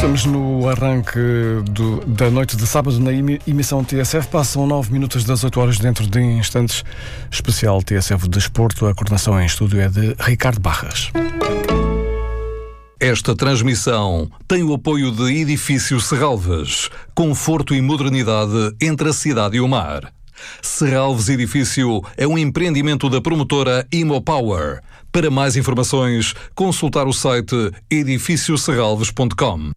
Estamos no arranque da noite de sábado na emissão TSF. Passam 9 minutos das 8 horas dentro de instantes. Especial TSF Desporto. A coordenação em estúdio é de Ricardo Barras. Esta transmissão tem o apoio de Edifício Serralves. Conforto e modernidade entre a cidade e o mar. Serralves Edifício é um empreendimento da promotora Imopower. Para mais informações, consultar o site edifícioserralves.com.